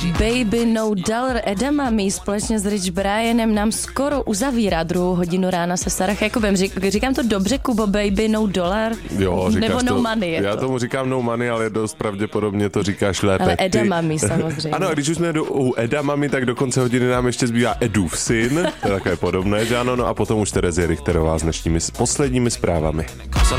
Baby No Dollar Edamame společně s Rich Brianem nám skoro uzavírá 2. hodinu rána se Sarah Jakubem. Říkám to dobře, Kubo, Baby No Dollar? Jo, nebo No to, Money je já to? tomu říkám No Money, ale dost pravděpodobně to říkáš lépe. Ale Edamame samozřejmě. Ano, a když už jsme u Edamame, tak do konce hodiny nám ještě zbývá Edův syn, to je takové podobné, že ano, no a potom už Terezie Richterová s dnešními posledními zprávami.